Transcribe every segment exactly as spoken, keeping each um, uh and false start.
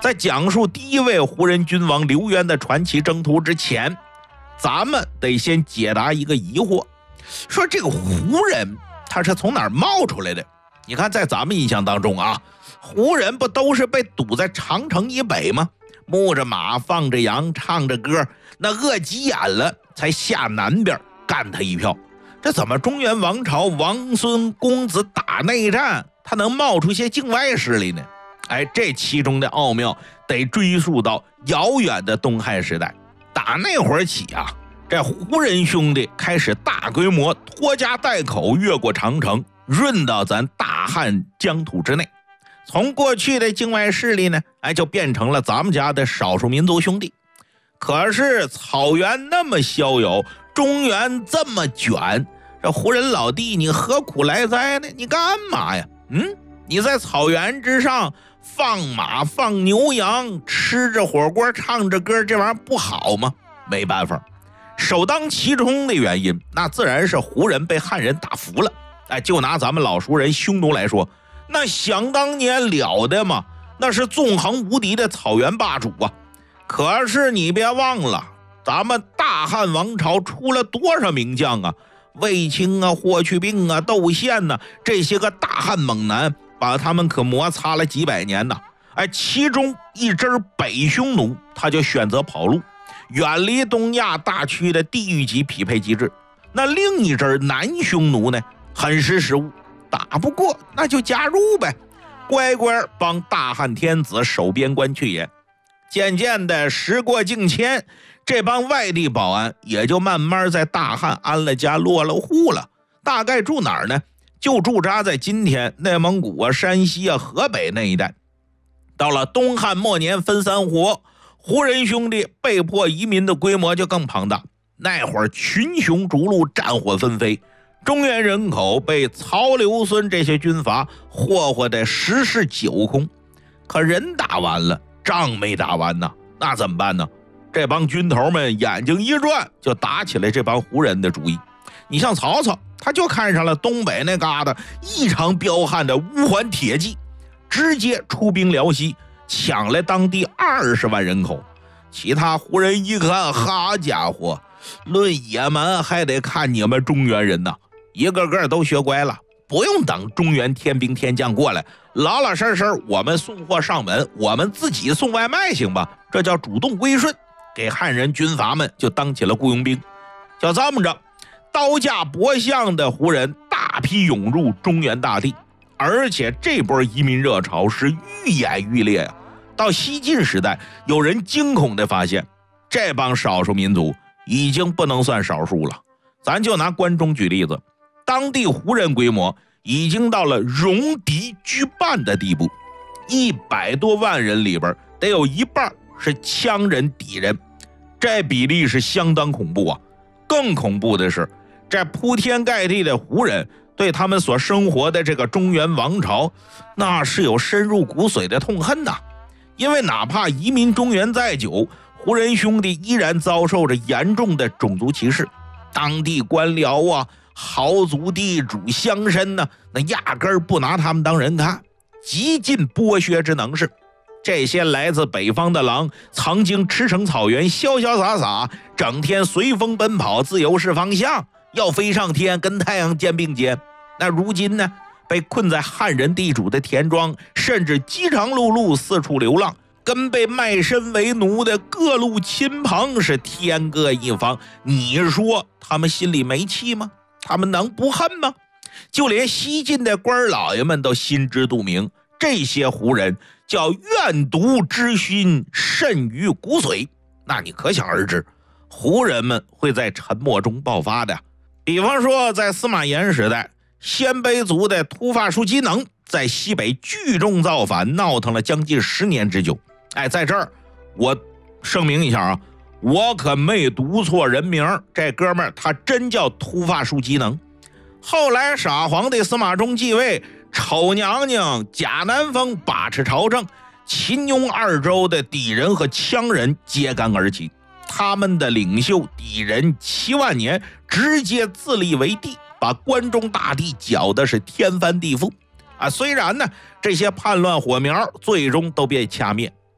在讲述第一位胡人君王刘渊的传奇征途之前，咱们得先解答一个疑惑，说这个胡人他是从哪儿冒出来的？你看在咱们印象当中啊，胡人不都是被堵在长城以北吗？牧着马，放着羊，唱着歌，那饿急眼了才下南边干他一票。这怎么中原王朝王孙公子打内战，他能冒出些境外势力呢？哎，这其中的奥妙得追溯到遥远的东汉时代。打那会儿起啊，这胡人兄弟开始大规模拖家带口越过长城，润到咱大汉疆土之内。从过去的境外势力呢，哎，就变成了咱们家的少数民族兄弟。可是草原那么逍遥，中原这么卷，这胡人老弟你何苦来哉呢？你干嘛呀？嗯，你在草原之上放马放牛羊，吃着火锅唱着歌，这玩意儿不好吗？没办法，首当其冲的原因，那自然是胡人被汉人打服了。哎，就拿咱们老熟人匈奴来说，那想当年了得嘛，那是纵横无敌的草原霸主啊。可是你别忘了，咱们大汉王朝出了多少名将啊，卫青啊，霍去病啊，窦宪呐、啊，这些个大汉猛男，把他们可摩擦了几百年呐。哎，其中一支北匈奴，他就选择跑路，远离东亚大区的地域级匹配机制。那另一支南匈奴呢，很识时务，打不过那就加入呗，乖乖帮大汉天子守边关去也。渐渐的时过境迁，这帮外地保安也就慢慢在大汉安了家落了户了。大概住哪儿呢？就驻扎在今天内蒙古啊、山西啊、河北那一带。到了东汉末年分三国，胡人兄弟被迫移民的规模就更庞大。那会儿群雄逐鹿，战火纷飞，中原人口被曹刘孙这些军阀霍霍的十室九空。可人打完了，仗没打完呢，那怎么办呢？这帮军头们眼睛一转，就打起来这帮胡人的主意。你像曹操，他就看上了东北那旮瘩异常彪悍的乌桓铁骑，直接出兵辽西，抢了当地二十万人口。其他胡人一看，好家伙，论野蛮还得看你们中原人呐，一个个都学乖了，不用等中原天兵天将过来，老老实实我们送货上门，我们自己送外卖行吧？这叫主动归顺，给汉人军阀们就当起了雇佣兵。就这么着，刀架脖项的胡人大批涌入中原大地，而且这波移民热潮是愈演愈烈啊。到西晋时代，有人惊恐地发现，这帮少数民族已经不能算少数了。咱就拿关中举例子，当地胡人规模已经到了戎狄居半的地步，一百多万人里边得有一半是羌人狄人，这比例是相当恐怖啊。更恐怖的是，这铺天盖地的胡人对他们所生活的这个中原王朝，那是有深入骨髓的痛恨呐。因为哪怕移民中原再久，胡人兄弟依然遭受着严重的种族歧视，当地官僚啊、豪族地主乡绅呢，那压根儿不拿他们当人看，极尽剥削之能事。这些来自北方的狼，曾经驰骋草原，潇潇洒洒，整天随风奔跑，自由是方向，要飞上天，跟太阳肩并肩。那如今呢，被困在汉人地主的田庄，甚至饥肠辘辘四处流浪，跟被卖身为奴的各路亲朋是天各一方。你说他们心里没气吗？他们能不恨吗？就连西晋的官老爷们都心知肚明，这些胡人叫怨毒之心甚于骨髓。那你可想而知，胡人们会在沉默中爆发的。比方说在司马炎时代，鲜卑族的突发术机能在西北聚众造反，闹腾了将近十年之久。哎，在这儿我声明一下啊，我可没读错人名，这哥们儿他真叫突发术机能。后来傻皇帝司马衷继位，丑娘娘贾南风把持朝政，秦雍二州的氐人和羌人揭竿而起，他们的领袖氐人齐万年直接自立为帝，把关中大地搅的是天翻地覆啊！虽然呢，这些叛乱火苗最终都被掐灭，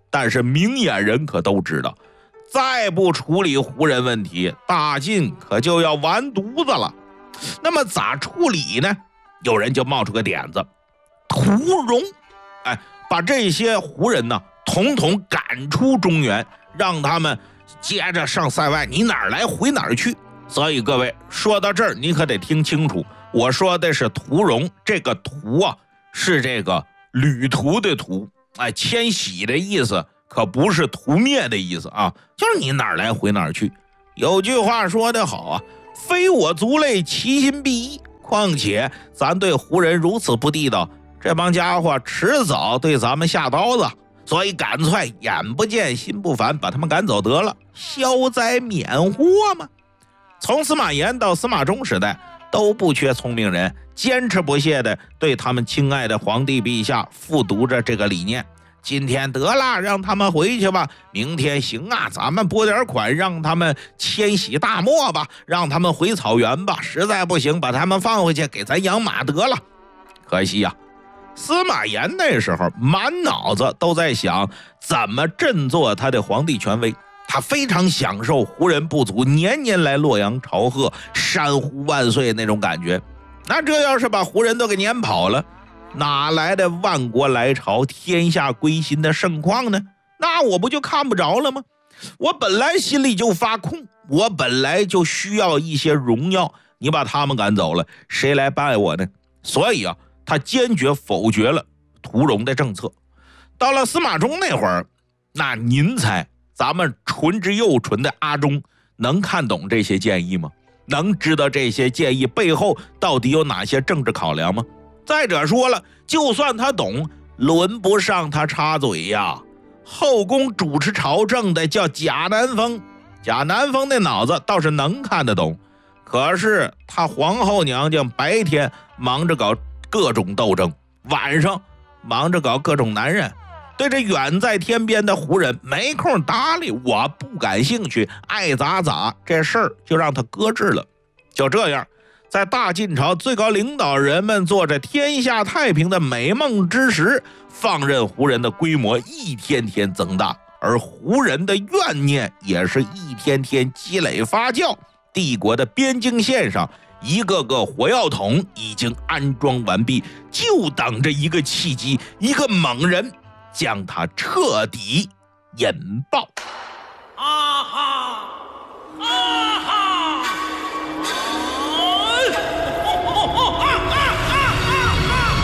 但是明眼人可都知道，再不处理胡人问题，大晋可就要完犊子了。那么咋处理呢？有人就冒出个点子，屠戎，哎，把这些胡人呢统统赶出中原，让他们接着上塞外，你哪儿来回哪儿去。所以各位说到这儿，你可得听清楚，我说的是屠戎，这个屠啊是这个旅途的途，哎，迁徙的意思，可不是屠灭的意思啊，就是你哪儿来回哪儿去。有句话说得好啊，非我族类，其心必异。况且咱对胡人如此不地道，这帮家伙迟早对咱们下刀子，所以干脆眼不见心不烦，把他们赶走得了，消灾免祸嘛。从司马炎到司马衷时代，都不缺聪明人，坚持不懈地对他们亲爱的皇帝陛下复读着这个理念。今天得了，让他们回去吧，明天行啊，咱们拨点款让他们迁徙大漠吧，让他们回草原吧，实在不行把他们放回去给咱养马得了。可惜呀、啊，司马炎那时候满脑子都在想怎么振作他的皇帝权威，他非常享受胡人部族年年来洛阳朝贺，山呼万岁那种感觉。那这要是把胡人都给撵跑了，哪来的万国来朝、天下归心的盛况呢？那我不就看不着了吗？我本来心里就发空，我本来就需要一些荣耀，你把他们赶走了，谁来拜我呢？所以啊，他坚决否决了屠戎的政策。到了司马衷那会儿，那您猜咱们纯之又纯的阿忠能看懂这些建议吗？能知道这些建议背后到底有哪些政治考量吗？再者说了，就算他懂，轮不上他插嘴呀。后宫主持朝政的叫贾南风，贾南风的脑子倒是能看得懂，可是他皇后娘娘白天忙着搞各种斗争，晚上忙着搞各种男人，对这远在天边的胡人没空搭理，我不感兴趣，爱咋咋，这事儿就让他搁置了。就这样，在大晋朝最高领导人们做着天下太平的美梦之时，放任胡人的规模一天天增大，而胡人的怨念也是一天天积累发酵。帝国的边境线上，一个个火药桶已经安装完毕，就等着一个契机，一个猛人将它彻底引爆。